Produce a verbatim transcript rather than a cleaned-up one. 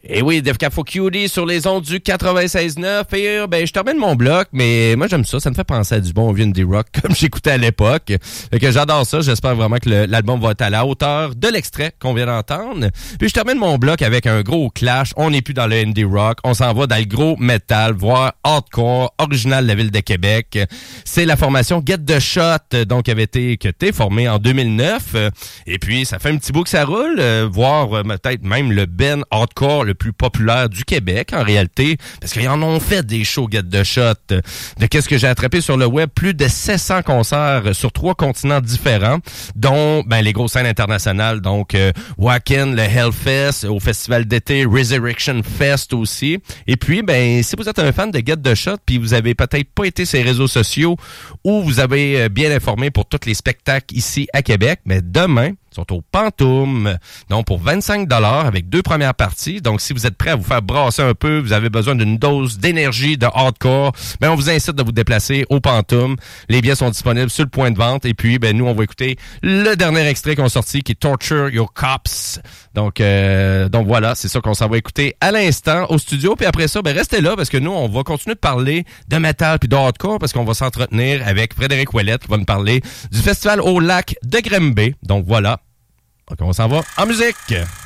Et oui, Defcafo Cutie sur les ondes du quatre-vingt-seize neuf. Et ben, je termine mon bloc, mais moi, j'aime ça. Ça me fait penser à du bon vieux indie rock comme j'écoutais à l'époque. Fait que j'adore ça. J'espère vraiment que le, l'album va être à la hauteur de l'extrait qu'on vient d'entendre. Puis je termine mon bloc avec un gros clash. On n'est plus dans le indie rock. On s'en va dans le gros metal, voire hardcore, original de la ville de Québec. C'est la formation Get the Shot, donc qui avait été, qui a été formée en deux mille neuf. Et puis, ça fait un petit bout que ça roule, euh, voire euh, peut-être même le band hardcore le plus populaire du Québec, en réalité, parce qu'ils en ont fait des shows Get the Shot. De qu'est-ce que j'ai attrapé sur le web, plus de sept cents concerts sur trois continents différents, dont ben les grosses scènes internationales, donc euh, Wacken, le Hellfest, au festival d'été Resurrection Fest aussi. Et puis, ben si vous êtes un fan de Get the Shot, puis vous avez peut-être pas été sur les réseaux sociaux ou vous avez bien informé pour tous les spectacles ici à Québec, mais demain, sont au Pantoum, donc pour vingt-cinq dollars avec deux premières parties. Donc, si vous êtes prêt à vous faire brasser un peu, vous avez besoin d'une dose d'énergie de hardcore, ben on vous incite de vous déplacer au Pantoum. Les billets sont disponibles sur le point de vente. Et puis, ben nous, on va écouter le dernier extrait qu'on a sorti, qui est Torture Your Cops. Donc, euh, donc voilà, c'est ça qu'on s'en va écouter à l'instant au studio. Puis après ça, ben restez là, parce que nous, on va continuer de parler de métal puis de hardcore, parce qu'on va s'entretenir avec Frédéric Ouellette, qui va nous parler du festival au lac de Grimby. Donc voilà. Donc, on s'en va en musique.